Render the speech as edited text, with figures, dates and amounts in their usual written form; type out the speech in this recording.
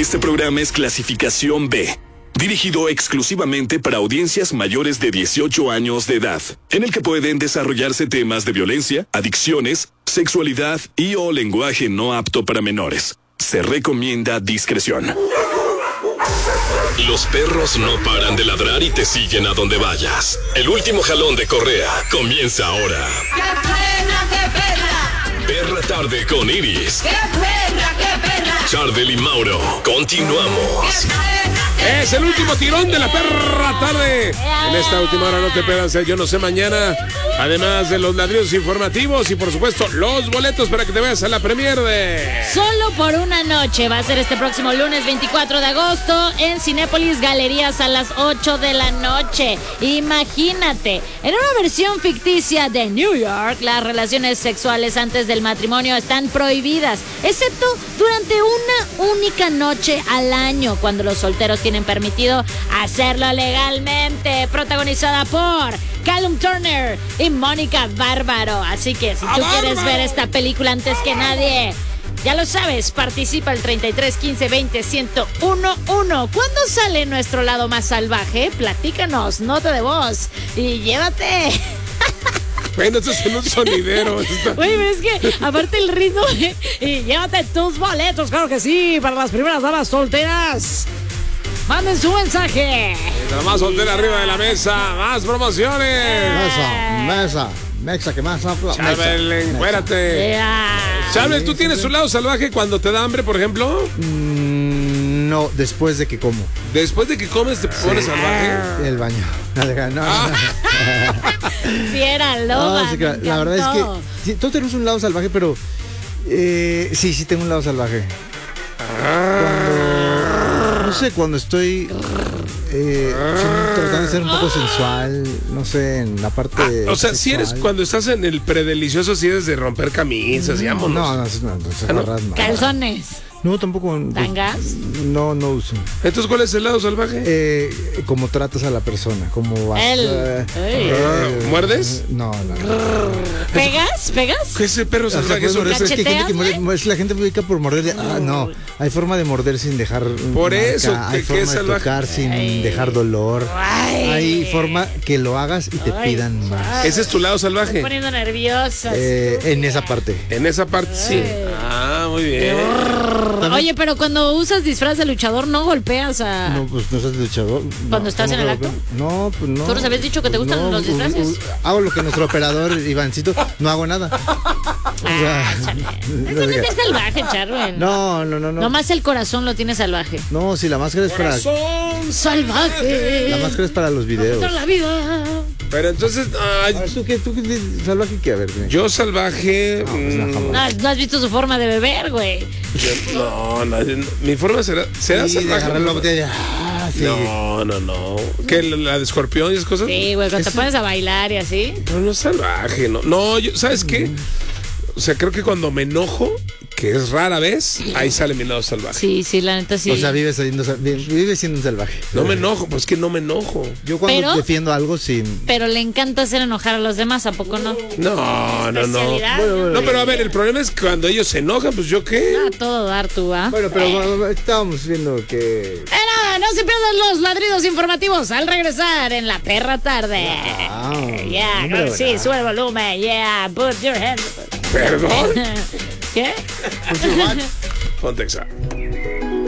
Este programa es clasificación B, dirigido exclusivamente para audiencias mayores de 18 años de edad, en el que pueden desarrollarse temas de violencia, adicciones, sexualidad y o lenguaje no apto para menores. Se recomienda discreción. Los perros no paran de ladrar y te siguen a donde vayas. El último jalón de correa comienza ahora. ¡Qué pena, qué pena! Perra Tarde con Iris. ¡Qué pena, qué pena! Charbel y Mauro. Continuamos. Es el último tirón de la Perra Tarde. En esta última hora no te pierdas el Yo No Sé Mañana. Además de los ladridos informativos y por supuesto los boletos para que te veas a la premier de... Solo por una noche. Va a ser este próximo lunes 24 de agosto en Cinépolis Galerías a las 8 de la noche. Imagínate, en una versión ficticia de New York, las relaciones sexuales antes del matrimonio están prohibidas, excepto durante una única noche al año, cuando los solteros tienen permitido hacerlo legalmente. Protagonizada por Callum Turner y Mónica Bárbaro. Así que si tú quieres ver esta película antes que nadie, ya lo sabes, participa al 33 15 20 1011. ¿Cuándo sale nuestro lado más salvaje? Platícanos, nota de voz y llévate. Bueno, esto es en un sonidero. Oye, es que aparte el ritmo y llévate tus boletos, claro que sí, para las primeras damas solteras. Manden su mensaje. La más soltera arriba de la mesa. Más promociones. Mesa, que más. Charbel, encuérate. Charbel, ¿tú tienes un lado salvaje cuando te da hambre, por ejemplo? No, después de que como. Después de que comes te pones salvaje. El baño. No. Fiera loba. Sí, la verdad es que sí, todos tenemos un lado salvaje, pero sí tengo un lado salvaje. Cuando estoy tratando de ser un poco sensual, no sé, en la parte o sea, sexual. si eres cuando estás en el predelicioso, si eres de romper camisas y vámonos. No. Calzones. No, tampoco. ¿Tangas? No uso. Entonces, ¿cuál es el lado salvaje? Como tratas a la persona, como vas. ¿Muerdes? No. ¿Pegas? ¿Qué es ese perro salvaje? Es que hay gente que muerde, la gente ubica por morder. No, hay forma de morder sin dejar por marca, eso, hay forma de tocar sin dejar dolor. Hay forma que lo hagas y te pidan más. ¿Ese es tu lado salvaje? Me estoy poniendo nerviosa. En esa parte. En esa parte, sí. Muy bien. Oye, pero cuando usas disfraz de luchador no golpeas a... No, pues no estás luchador. ¿Cuando estás en el acto? No, pues no. ¿Tú nos habías dicho que te gustan los disfraces? Hago lo que nuestro operador Ivancito, no hago nada. Eso no es salvaje, Charbel. No. Nomás el corazón lo tiene salvaje. No, si la máscara es para... ¡Salvaje! La máscara es para los videos. Toda la vida. Pero entonces... ¿Tú qué salvaje qué? A ver, dime. Yo salvaje... No has visto su forma de beber, güey. No, mi forma será salvaje. De agarrar la botella. Sí. No. ¿Qué, la de escorpión y esas cosas? Sí, güey, cuando te pones a bailar y así. Pero no es salvaje, no. No, ¿sabes qué? O sea, creo que cuando me enojo, que es rara vez, ahí sale mi lado salvaje. Sí, la neta sí. O sea, vives siendo un salvaje. No me enojo, pues que no me enojo. Yo cuando defiendo algo sin... Pero le encanta hacer enojar a los demás, ¿a poco no? No. No, pero a ver, el problema es que cuando ellos se enojan, pues yo qué. A todo dar tú, ¿ah? Bueno, pero estábamos viendo que... No se pierdan los ladridos informativos al regresar en La Perra Tarde. Claro que sí, sube el volumen. Put your hands... ¿Perdón? ¿Qué? Ponte exacto.